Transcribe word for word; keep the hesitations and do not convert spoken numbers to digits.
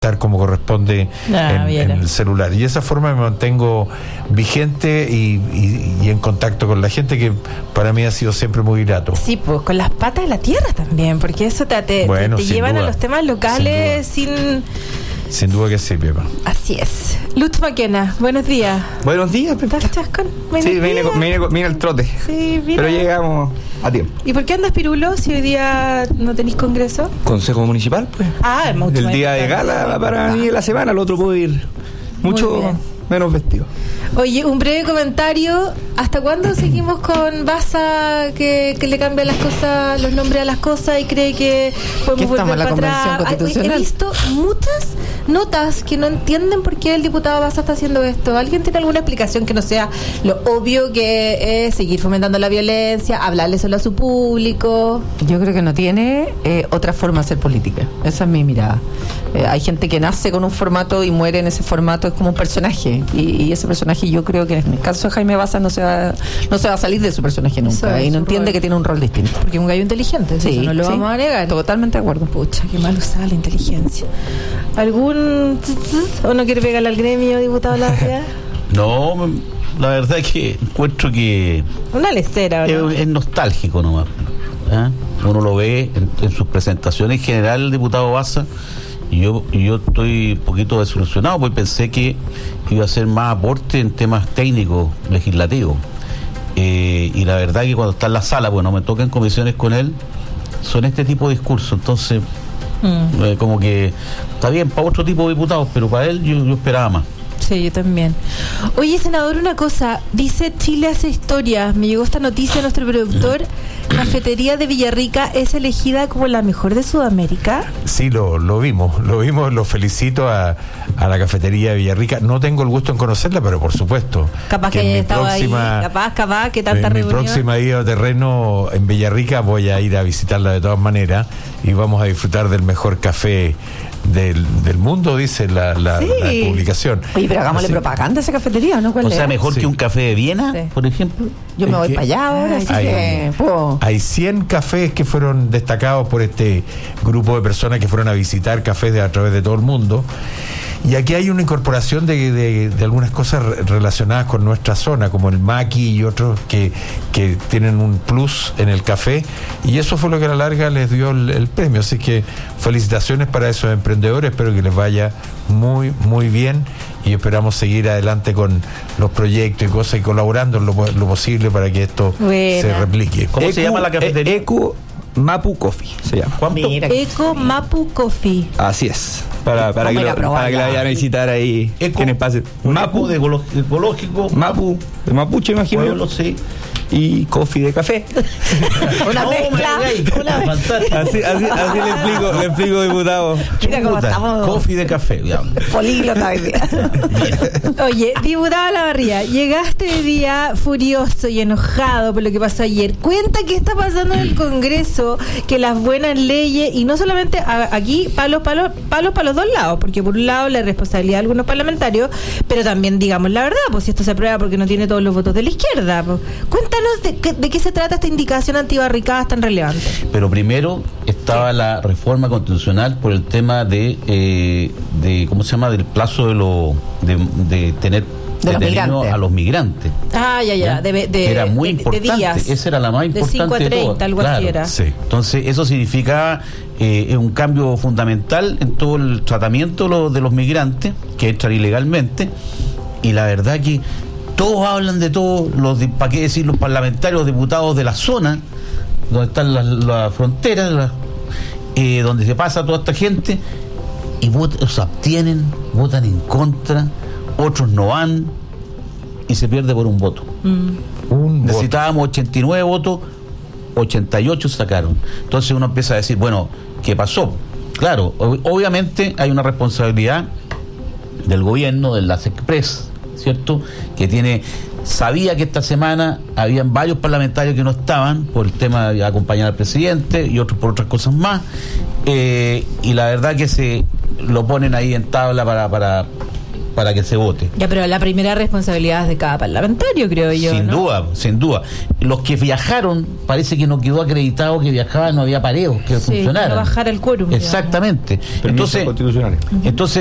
como corresponde ah, en, en el celular, y de esa forma me mantengo vigente y, y, y en contacto con la gente, que para mí ha sido siempre muy grato. Sí, pues con las patas de la tierra también, porque eso te, te, bueno, te, te llevan duda, a los temas locales sin... Sin duda que sí, Pepa. Así es. Lutz Maquena, buenos días. Buenos días, Pepa. ¿Estás chascón? Sí, vine, vine, vine al trote. Sí, mira. Pero llegamos a tiempo. ¿Y por qué andas pirulo si hoy día no tenéis congreso? Consejo municipal, pues. Ah, mucho el día de gala para mí de la semana, el otro puedo ir mucho menos vestido. Oye, un breve comentario. ¿Hasta cuándo seguimos con Baza que, que le cambia las cosas, los nombres a las cosas y cree que podemos volver para atrás? Ay, he visto muchas notas que no entienden por qué el diputado Baza está haciendo esto. ¿Alguien tiene alguna explicación que no sea lo obvio que es seguir fomentando la violencia, hablarle solo a su público? Yo creo que no tiene eh, otra forma de hacer política. Esa es mi mirada. Eh, hay gente que nace con un formato y muere en ese formato, es como un personaje, y, y ese personaje yo creo que en el caso de Jaime Baza no se va, no se va a salir de su personaje nunca, eso y no entiende rol. Que tiene un rol distinto. Porque es un gallo inteligente, sí, eso no lo sí, vamos a negar. Totalmente de acuerdo. Pucha, qué mal usada la inteligencia. ¿Algún o no quiere pegarle al gremio, diputado Larrea? No, la verdad es que encuentro que una lecera, ¿no? es, es nostálgico nomás. ¿eh? Uno lo ve en, en sus presentaciones en general, el diputado Baza, y yo, y yo estoy un poquito desilusionado porque pensé que iba a hacer más aporte en temas técnicos, legislativos. Eh, y la verdad que cuando está en la sala, pues no me tocan comisiones con él, son este tipo de discursos. Entonces, mm. eh, como que está bien para otro tipo de diputados, pero para él yo, yo esperaba más. Sí, yo también. Oye, senador, una cosa, dice Chile hace historia, me llegó esta noticia, nuestro productor, Cafetería de Villarrica es elegida como la mejor de Sudamérica. Sí, lo, lo vimos, lo vimos, lo felicito a, a la Cafetería de Villarrica. No tengo el gusto en conocerla, pero por supuesto. Capaz que, que haya estado próxima, ahí, capaz, capaz, que tanta en reunión. Mi próxima ida a terreno en Villarrica voy a ir a visitarla de todas maneras y vamos a disfrutar del mejor café Del, del mundo, dice la, la, sí. la publicación. Oye, pero hagámosle Así. propaganda a esa cafetería, ¿no? ¿Cuál o es? sea, mejor sí. que un café de Viena, sí. por ejemplo. Yo me voy para allá ahora, así hay, que... Oh. Hay cien cafés que fueron destacados por este grupo de personas que fueron a visitar cafés de, a través de todo el mundo. Y aquí hay una incorporación de, de, de algunas cosas relacionadas con nuestra zona, como el maqui y otros que, que tienen un plus en el café, y eso fue lo que a la larga les dio el, el premio. Así que felicitaciones para esos emprendedores, espero que les vaya muy, muy bien, y esperamos seguir adelante con los proyectos y cosas y colaborando en lo, lo posible para que esto Buena. se replique. ¿Cómo Eco, se llama la cafetería? Eco Mapu Coffee se llama. Mira, Eco Mapu Coffee. Así es. Para, para, que, lo, para que la vayan a visitar ahí. Eco, en espacio. Mapu de ecológico. Mapu de Mapuche, imagino. Pueblo, sí. Y coffee de café. Una mezcla. Una así, así, así le explico, le explico, diputado. Mira cómo estamos. Coffee de café. Políglota hoy día. Oye, diputado Lavarría, llegaste hoy día furioso y enojado por lo que pasó ayer. Cuenta qué está pasando en el Congreso, que las buenas leyes, y no solamente a, aquí, palos, palos, palos para los dos lados, porque por un lado la responsabilidad de algunos parlamentarios, pero también digamos la verdad, pues si esto se aprueba porque no tiene todos los votos de la izquierda. Pues. Cuéntanos de qué, de qué se trata esta indicación antibarricadas tan relevante. Pero primero estaba sí. la reforma constitucional por el tema de, eh, de ¿cómo se llama? Del plazo de lo de, de tener de los a los migrantes. Ah, ya, ya. De, de, que era muy de, importante. De días, esa era la más importante. De cinco a treinta, algo claro, así era. Sí. Entonces, eso significaba eh, un cambio fundamental en todo el tratamiento de los, de los migrantes que entran ilegalmente. Y la verdad que todos hablan de todo, los de, ¿para qué decir los parlamentarios, los diputados de la zona, donde están las, las fronteras, las, eh, donde se pasa toda esta gente, y votan, se abstienen, votan en contra, otros no van, y se pierde por un voto. Mm. Un Necesitábamos voto. ochenta y nueve votos, ochenta y ocho sacaron. Entonces uno empieza a decir, bueno, ¿qué pasó? Claro, ob- obviamente hay una responsabilidad del gobierno, de las Express, ¿cierto? Que tiene, sabía que esta semana habían varios parlamentarios que no estaban por el tema de acompañar al presidente y otros por otras cosas más, eh, y la verdad que se lo ponen ahí en tabla para, para para que se vote. Ya, pero la primera responsabilidad es de cada parlamentario, creo yo. Sin ¿no? duda, sin duda. Los que viajaron, parece que no quedó acreditado que viajaban, no había pareos que Sí, funcionaran. no bajar el quórum. Exactamente. Permisos Entonces, constitucionales. entonces